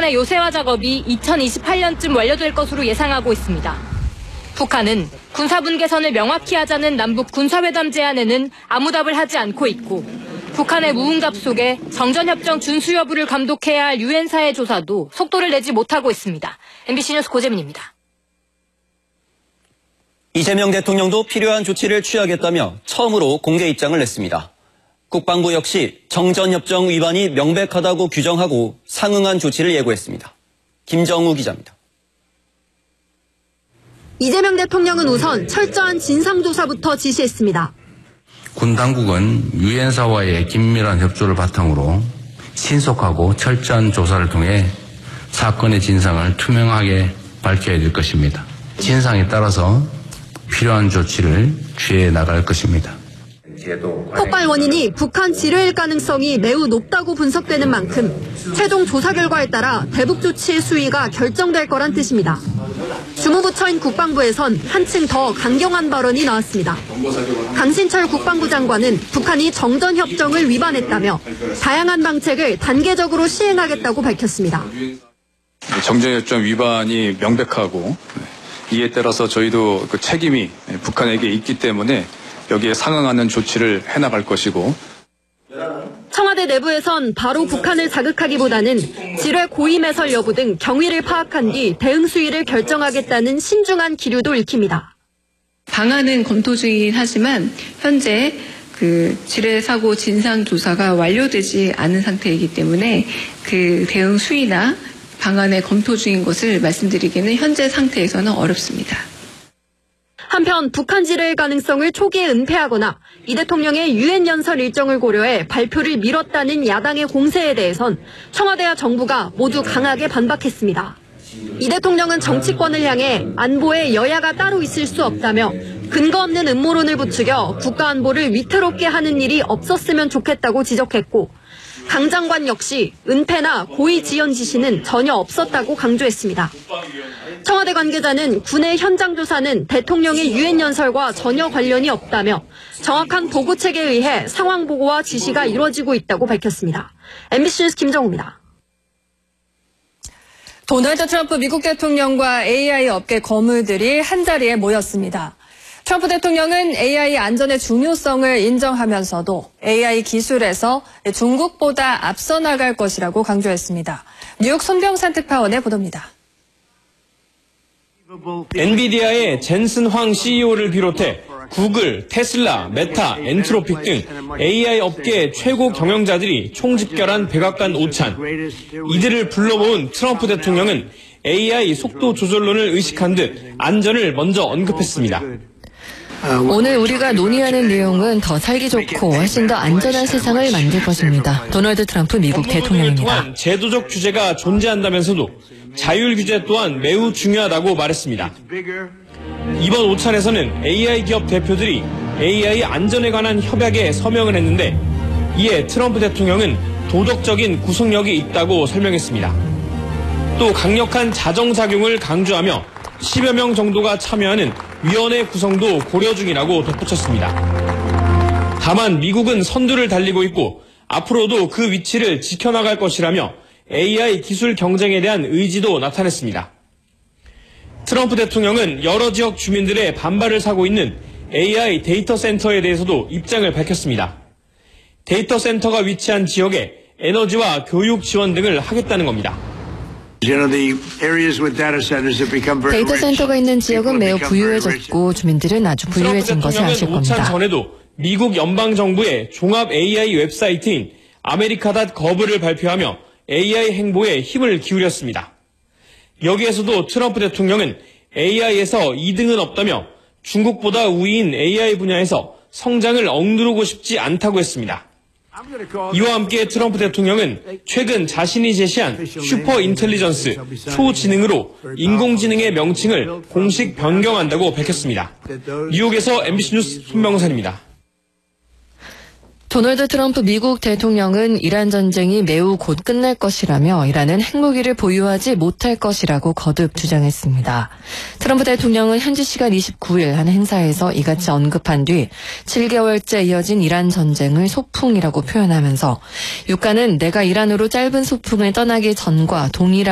북한의 요새화 작업이 2028년쯤 완료될 것으로 예상하고 있습니다. 북한은 군사분 개선을 명확히 하자는 남북 군사회담 제안에는 아무 답을 하지 않고 있고 북한의 무응답 속에 정전협정 준수 여부를 감독해야 할 유엔사의 조사도 속도를 내지 못하고 있습니다. MBC 뉴스 고재민입니다. 이재명 대통령도 필요한 조치를 취하겠다며 처음으로 공개 입장을 냈습니다. 국방부 역시 정전협정 위반이 명백하다고 규정하고 상응한 조치를 예고했습니다. 김정우 기자입니다. 이재명 대통령은 우선 철저한 진상조사부터 지시했습니다. 군 당국은 유엔사와의 긴밀한 협조를 바탕으로 신속하고 철저한 조사를 통해 사건의 진상을 투명하게 밝혀야 될 것입니다. 진상에 따라서 필요한 조치를 취해 나갈 것입니다. 폭발 원인이 북한 지뢰일 가능성이 매우 높다고 분석되는 만큼 최종 조사 결과에 따라 대북 조치의 수위가 결정될 거란 뜻입니다. 주무부처인 국방부에선 한층 더 강경한 발언이 나왔습니다. 강신철 국방부 장관은 북한이 정전협정을 위반했다며 다양한 방책을 단계적으로 시행하겠다고 밝혔습니다. 정전협정 위반이 명백하고 이에 따라서 저희도 그 책임이 북한에게 있기 때문에 여기에 상응하는 조치를 해나갈 것이고 청와대 내부에선 바로 북한을 자극하기보다는 지뢰 고의 해설 여부 등 경위를 파악한 뒤 대응 수위를 결정하겠다는 신중한 기류도 읽힙니다. 방안은 검토 중이긴 하지만 현재 그 지뢰 사고 진상 조사가 완료되지 않은 상태이기 때문에 그 대응 수위나 방안의 검토 중인 것을 말씀드리기는 현재 상태에서는 어렵습니다. 한편 북한 지뢰의 가능성을 초기에 은폐하거나 이 대통령의 유엔 연설 일정을 고려해 발표를 미뤘다는 야당의 공세에 대해선 청와대와 정부가 모두 강하게 반박했습니다. 이 대통령은 정치권을 향해 안보에 여야가 따로 있을 수 없다며 근거 없는 음모론을 부추겨 국가 안보를 위태롭게 하는 일이 없었으면 좋겠다고 지적했고 강 장관 역시 은폐나 고의 지연 지시는 전혀 없었다고 강조했습니다. 청와대 관계자는 군의 현장 조사는 대통령의 유엔 연설과 전혀 관련이 없다며 정확한 보고책에 의해 상황 보고와 지시가 이루어지고 있다고 밝혔습니다. MBC 뉴스 김정우입니다. 도널드 트럼프 미국 대통령과 AI 업계 거물들이 한자리에 모였습니다. 트럼프 대통령은 AI 안전의 중요성을 인정하면서도 AI 기술에서 중국보다 앞서 나갈 것이라고 강조했습니다. 뉴욕 손병산 특파원의 보도입니다. 엔비디아의 젠슨 황 CEO를 비롯해 구글, 테슬라, 메타, 엔트로픽 등 AI 업계 최고 경영자들이 총집결한 백악관 오찬. 이들을 불러 모은 트럼프 대통령은 AI 속도 조절론을 의식한 듯 안전을 먼저 언급했습니다. 오늘 우리가 논의하는 내용은 더 살기 좋고 훨씬 더 안전한 세상을 만들 것입니다. 도널드 트럼프 미국 대통령입니다. 통한 제도적 규제가 존재한다면서도 자율 규제 또한 매우 중요하다고 말했습니다. 이번 오찬에서는 AI 기업 대표들이 AI 안전에 관한 협약에 서명을 했는데 이에 트럼프 대통령은 도덕적인 구속력이 있다고 설명했습니다. 또 강력한 자정작용을 강조하며 10여 명 정도가 참여하는 위원회 구성도 고려 중이라고 덧붙였습니다. 다만 미국은 선두를 달리고 있고 앞으로도 그 위치를 지켜나갈 것이라며 AI 기술 경쟁에 대한 의지도 나타냈습니다. 트럼프 대통령은 여러 지역 주민들의 반발을 사고 있는 AI 데이터 센터에 대해서도 입장을 밝혔습니다. 데이터 센터가 위치한 지역에 에너지와 교육 지원 등을 하겠다는 겁니다. 데이터 센터가 있는 지역은 매우 부유해졌고 주민들은 아주 부유해진 것을 아실 겁니다. 오찬 전에도 미국 연방정부의 종합 AI 웹사이트인 아메리카.gov를 발표하며 AI 행보에 힘을 기울였습니다. 여기에서도 트럼프 대통령은 AI에서 2등은 없다며 중국보다 우위인 AI 분야에서 성장을 억누르고 싶지 않다고 했습니다. 이와 함께 트럼프 대통령은 최근 자신이 제시한 슈퍼 인텔리전스, 초지능으로 인공지능의 명칭을 공식 변경한다고 밝혔습니다. 뉴욕에서 MBC 뉴스 손명선입니다. 도널드 트럼프 미국 대통령은 이란 전쟁이 매우 곧 끝날 것이라며 이란은 핵무기를 보유하지 못할 것이라고 거듭 주장했습니다. 트럼프 대통령은 현지 시간 29일 한 행사에서 이같이 언급한 뒤 7개월째 이어진 이란 전쟁을 소풍이라고 표현하면서 유가는 내가 이란으로 짧은 소풍을 떠나기 전과 동일한